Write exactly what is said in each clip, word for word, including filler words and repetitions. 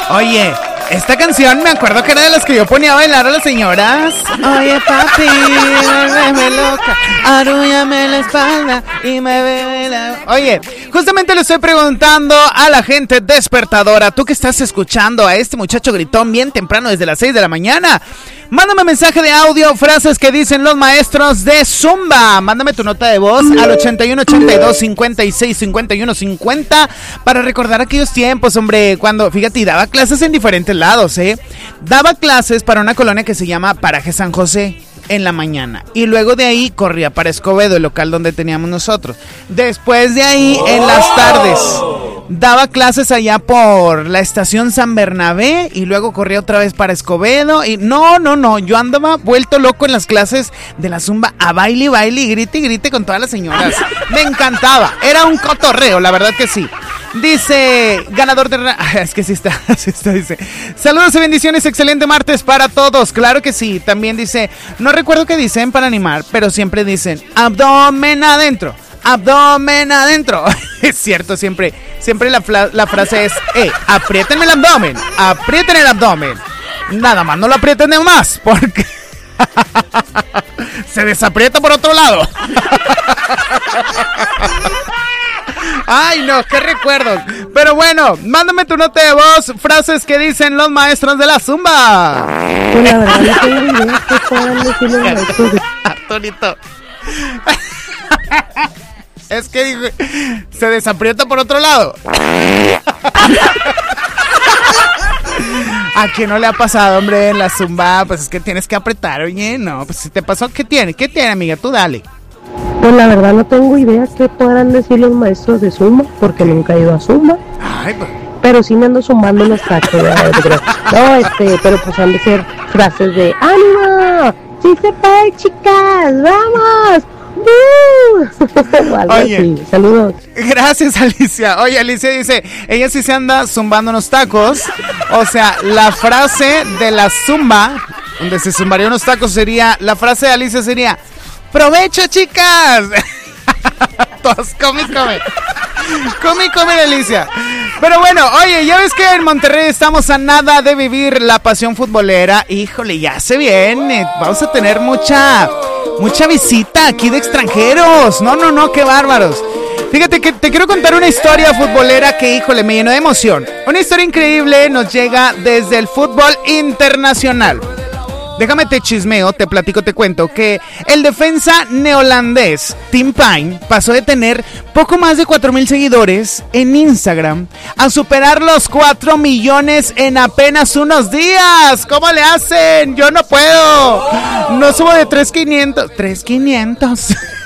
Oye, esta canción me acuerdo que era de las que yo ponía a bailar a las señoras. Oye, papi, me loca, arrúllame la espalda y me bebe la... Oye, justamente le estoy preguntando a la gente despertadora, tú que estás escuchando a este muchacho gritón bien temprano desde las seis de la mañana, mándame mensaje de audio, frases que dicen los maestros de Zumba. Mándame tu nota de voz al ochenta y uno, ochenta y dos, cincuenta y seis, cincuenta y uno, cincuenta para recordar aquellos tiempos, hombre, cuando, fíjate, y daba clases en diferentes lados, ¿eh? Daba clases para una colonia que se llama Paraje San José en la mañana. Y luego de ahí corría para Escobedo, el local donde teníamos nosotros. Después de ahí, en las tardes, daba clases allá por la estación San Bernabé y luego corría otra vez para Escobedo. Y no, no, no, yo andaba vuelto loco en las clases de la Zumba a baile y baile y grite y grite con todas las señoras. Me encantaba, era un cotorreo, la verdad que sí. Dice, ganador de... Es que sí está, sí está, dice. Saludos y bendiciones, excelente martes para todos. Claro que sí, también dice, no recuerdo qué dicen para animar, pero siempre dicen, abdomen adentro, abdomen adentro. Es cierto, siempre, siempre la, la frase es, eh, apriétenme el abdomen, aprieten el abdomen. Nada más, no lo aprieten de más, porque se desaprieta por otro lado. Ay, no, qué recuerdos. Pero bueno, mándame tu nota de voz, frases que dicen los maestros de la Zumba. Pues la verdad, no tengo idea qué puedan decir los maestros de... Arturito. Es que dijo, se desaprieta por otro lado. ¿A quién no le ha pasado, hombre, en la Zumba? Pues es que tienes que apretar, oye, no, pues si te pasó, ¿qué tiene? ¿Qué tiene, amiga? Tú dale. Pues la verdad no tengo idea qué podrán decir los maestros de Zumba, porque nunca he ido a Zumba. Ay, pues. Pero sí me ando zumbando los tacos, ¿verdad? No, este, pero pues han de ser frases de ¡ánimo! ¡Sí se puede, chicas! ¡Vamos! ¡Uh! Algo Oye, así. Saludos. Gracias, Alicia. Oye, Alicia dice, ella sí se anda zumbando unos tacos. O sea, la frase de la Zumba, donde se zumbaría unos tacos sería, la frase de Alicia sería, ¡provecho, chicas! Todos come, come. Come, come, Alicia. Pero bueno, oye, ya ves que en Monterrey estamos a nada de vivir la pasión futbolera. Híjole, ya se viene. Vamos a tener mucha, mucha visita aquí de extranjeros. No, no, no, qué bárbaros. Fíjate que te quiero contar una historia futbolera que, híjole, me llenó de emoción. Una historia increíble nos llega desde el fútbol internacional. Déjame te chismeo, te platico, te cuento que el defensa neolandés Tim Pine pasó de tener poco más de cuatro mil seguidores en Instagram a superar los cuatro millones en apenas unos días. ¿Cómo le hacen? Yo no puedo. No subo de tres mil quinientos. tres mil quinientos.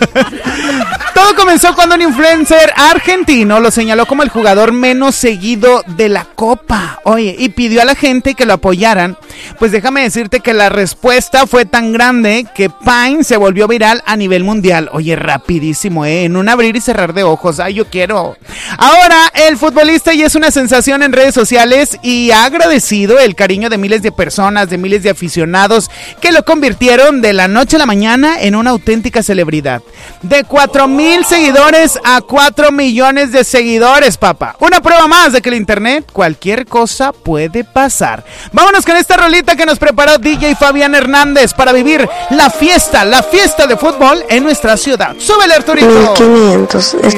Todo comenzó cuando un influencer argentino lo señaló como el jugador menos seguido de la Copa. Oye, y pidió a la gente que lo apoyaran. Pues déjame decirte que la respuesta fue tan grande que Pine se volvió viral a nivel mundial. Oye, rapidísimo, ¿eh? En un abrir y cerrar de ojos. Ay, yo quiero. Ahora, el futbolista ya es una sensación en redes sociales y ha agradecido el cariño de miles de personas, de miles de aficionados que lo convirtieron de la noche a la mañana en una auténtica celebridad. De cuatro mil seguidores a cuatro millones de seguidores, papá. Una prueba más de que el internet, cualquier cosa puede pasar. Vámonos con esta rolita que nos preparó D J Fabián Hernández para vivir la fiesta, la fiesta de fútbol en nuestra ciudad. ¡Súbele, Arturito! mil quinientos. Es...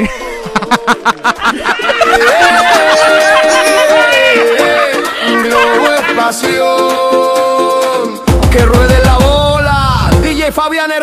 Que ruede la bola, D J Fabián Hernández.